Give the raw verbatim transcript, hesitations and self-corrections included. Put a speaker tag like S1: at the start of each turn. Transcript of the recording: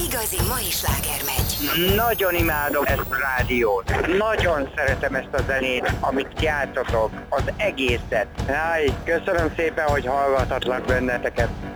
S1: igazi mai sláger megy.
S2: Nagyon imádom ezt a rádiót. Nagyon szeretem ezt a zenét, amit játszotok. Az egészet. Háj, köszönöm szépen, hogy hallgathatlak benneteket.